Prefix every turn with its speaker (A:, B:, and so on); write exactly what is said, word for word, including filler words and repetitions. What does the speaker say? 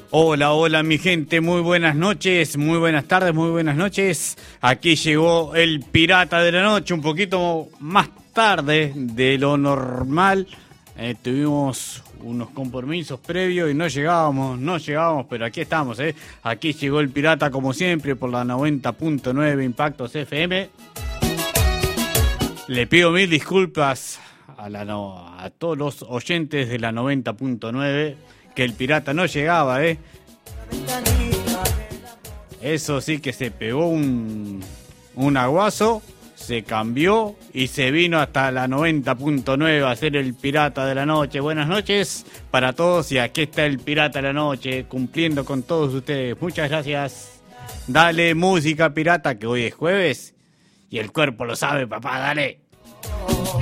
A: Hola, hola mi gente, muy buenas noches, muy buenas tardes, muy buenas noches. Aquí llegó el Pirata de la Noche, un poquito más tarde de lo normal. Eh, tuvimos unos compromisos previos y no llegábamos, no llegábamos, pero aquí estamos, ¿eh? Aquí llegó el Pirata como siempre por la noventa punto nueve Impactos F M. Le pido mil disculpas a, la no, a todos los oyentes de la noventa punto nueve. Que el Pirata no llegaba, ¿eh? Eso sí que se pegó un, un aguazo, se cambió y se vino hasta la noventa punto nueve a ser el Pirata de la Noche. Buenas noches para todos y aquí está el Pirata de la Noche cumpliendo con todos ustedes. Muchas gracias. Dale música, Pirata, que hoy es jueves y el cuerpo lo sabe, papá, dale.